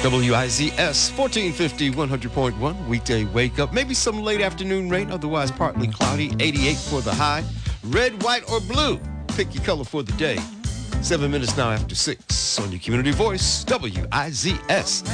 WIZS 1450 100.1 weekday wake up. Maybe some late afternoon rain, otherwise partly cloudy. 88 for the high. Red, white, or blue. Pick your color for the day. 7 minutes now after 6 on your community voice, WIZS.